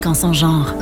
qu'en son genre.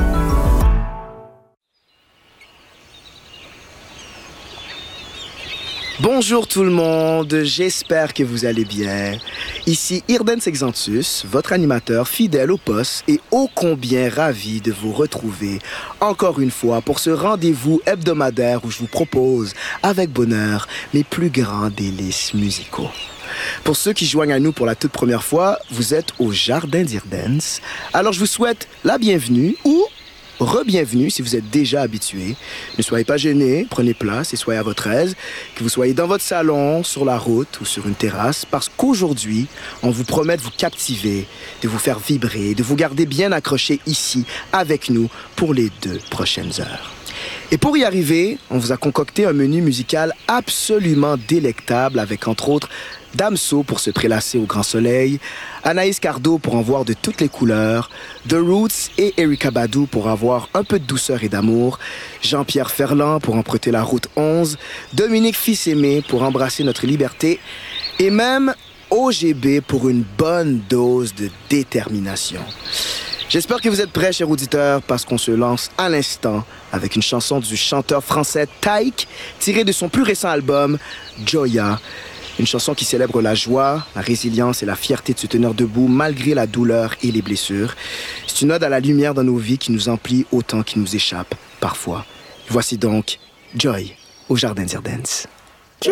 Bonjour tout le monde, j'espère que vous allez bien. Ici Irden Sexantus, votre animateur fidèle au poste et ô combien ravi de vous retrouver encore une fois pour ce rendez-vous hebdomadaire où je vous propose avec bonheur mes plus grands délices musicaux. Pour ceux qui joignent à nous pour la toute première fois, vous êtes au Jardin d'Irdens. Alors je vous souhaite la bienvenue ou re-bienvenue si vous êtes déjà habitué. Ne soyez pas gênés, prenez place et soyez à votre aise, que vous soyez dans votre salon, sur la route ou sur une terrasse, parce qu'aujourd'hui, on vous promet de vous captiver, de vous faire vibrer, de vous garder bien accrochés ici avec nous pour les 2 prochaines heures. Et pour y arriver, on vous a concocté un menu musical absolument délectable avec entre autres Damso pour se prélasser au grand soleil, Anaïs Cardo pour en voir de toutes les couleurs, The Roots et Erykah Badu pour avoir un peu de douceur et d'amour, Jean-Pierre Ferland pour emprunter la route 11, Dominique Fils-Aimé pour embrasser notre liberté et même OGB pour une bonne dose de détermination. J'espère que vous êtes prêts, chers auditeurs, parce qu'on se lance à l'instant avec une chanson du chanteur français Taïk, tirée de son plus récent album, Joya. Une chanson qui célèbre la joie, la résilience et la fierté de se tenir debout malgré la douleur et les blessures. C'est une ode à la lumière dans nos vies qui nous emplit autant qu'il nous échappe, parfois. Voici donc Joy au Jardin d'Irdens.